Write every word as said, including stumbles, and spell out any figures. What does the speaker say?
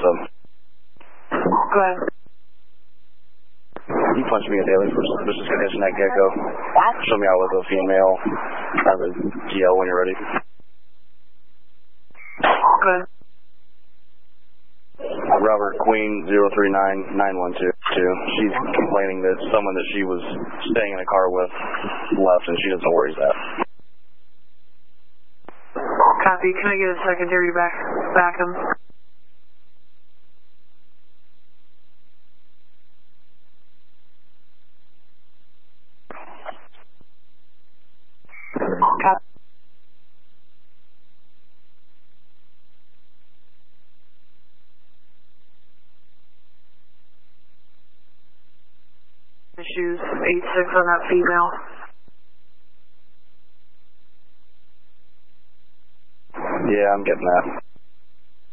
up? Go ahead. You punched me a daily for suspicious condition at get-go. Show me out with a female. Have a G L when you're ready. Go ahead. Robert Queen zero three nine nine one two two. She's complaining that someone that she was staying in a car with left, and she doesn't know where he's at. Copy. Can I get a secondary back back him? Copy. Issues eight six on that female. Yeah, I'm getting that.